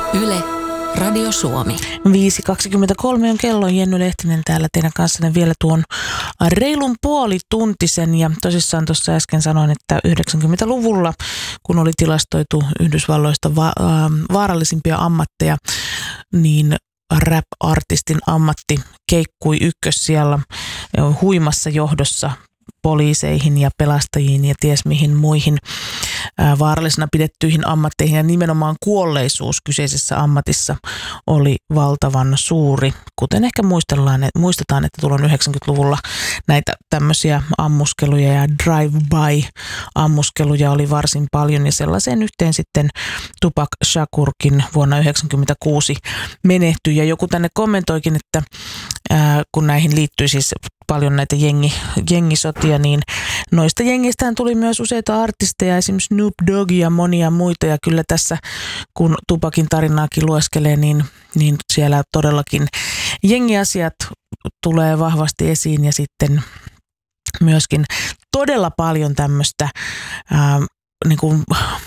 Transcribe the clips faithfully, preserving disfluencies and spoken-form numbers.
Yle, Radio Suomi. viisi kaksikymmentäkolme on kello. Jenny Lehtinen täällä teidän kanssanne vielä tuon reilun puolituntisen. Ja tosissaan tuossa äsken sanoin, että yhdeksänkymmentäluvulla, kun oli tilastoitu Yhdysvalloista va- vaarallisimpia ammatteja, niin rap-artistin ammatti keikkui ykkössijalla huimassa johdossa poliiseihin ja pelastajiin ja ties mihin muihin ää, vaarallisena pidettyihin ammatteihin. Ja nimenomaan kuolleisuus kyseisessä ammatissa oli valtavan suuri. Kuten ehkä muistellaan, että muistetaan, että tuolloin yhdeksänkymmentäluvulla näitä tämmöisiä ammuskeluja ja drive-by-ammuskeluja oli varsin paljon. Ja sellaiseen yhteen sitten Tupac Shakurkin vuonna yhdeksänkymmentäkuusi menehtyi. Ja joku tänne kommentoikin, että ää, kun näihin liittyi siis paljon näitä jengi, jengisotia, niin noista jengistään tuli myös useita artisteja, esimerkiksi Snoop Dogg ja monia muita. Ja kyllä tässä, kun Tupacin tarinaakin lueskelee, niin, niin siellä todellakin jengiasiat tulee vahvasti esiin ja sitten myöskin todella paljon tämmöistä ää, niin kuin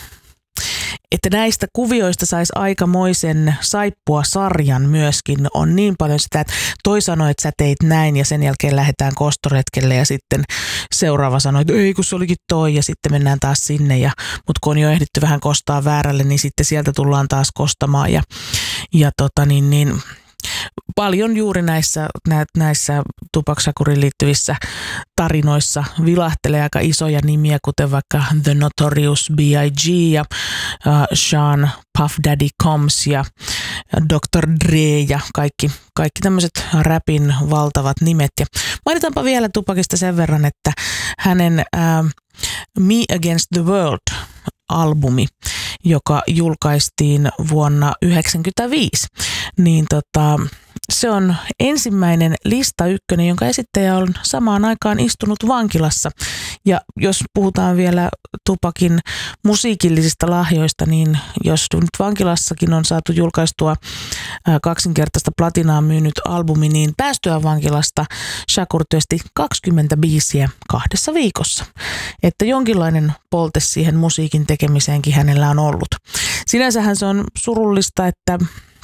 että näistä kuvioista saisi aikamoisen saippua sarjan myöskin. On niin paljon sitä, että toi sanoi, että sä teit näin ja sen jälkeen lähdetään kostoretkelle ja sitten seuraava sanoi, että ei kun se olikin toi ja sitten mennään taas sinne. Ja, mutta kun on jo ehditty vähän kostaa väärälle, niin sitten sieltä tullaan taas kostamaan ja, ja tota niin, niin paljon juuri näissä, näissä Tupac Shakuriin liittyvissä tarinoissa vilahtelee aika isoja nimiä, kuten vaikka The Notorious B I G ja uh, Sean Puff Daddy Combs ja doktor Dre ja kaikki, kaikki tämmöiset rapin valtavat nimet. Ja mainitaanpa vielä Tupacista sen verran, että hänen uh, Me Against the World -albumi, joka julkaistiin vuonna yhdeksänkymmentäviisi, niin tota, se on ensimmäinen lista ykkönen, jonka esittäjä on samaan aikaan istunut vankilassa. Ja jos puhutaan vielä Tupacin musiikillisista lahjoista, niin jos nyt vankilassakin on saatu julkaistua kaksinkertaista platinaa myynyt albumi, niin päästyä vankilasta Shakur työsti kaksikymmentä biisiä kahdessa viikossa. Että jonkinlainen polte siihen musiikin tekemiseenkin hänellä on ollut. Sinänsähän se on surullista, että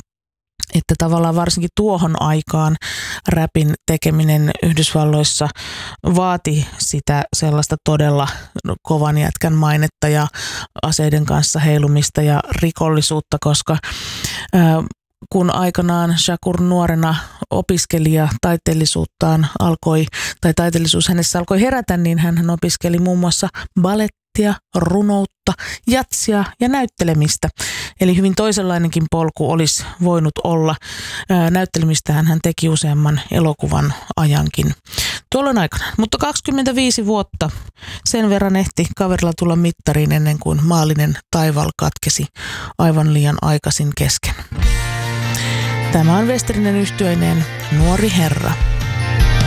että tavallaan varsinkin tuohon aikaan räpin tekeminen Yhdysvalloissa vaati sitä sellaista todella kovan jätkän mainetta ja aseiden kanssa heilumista ja rikollisuutta, koska ää, kun aikanaan Shakur nuorena opiskelija taiteellisuuttaan alkoi, tai taiteellisuus hänessä alkoi herätä, niin hän opiskeli muun muassa ballettia, runoutta, jatsia ja näyttelemistä. Eli hyvin toisenlainenkin polku olisi voinut olla. Näyttelemistähän hän teki useamman elokuvan ajankin tuolloin aikana. Mutta kaksikymmentäviisi vuotta sen verran ehti kaverilla tulla mittariin ennen kuin maallinen taivaalla katkesi aivan liian aikaisin kesken. Tämä on Westerinen yhtyeineen Nuori herra.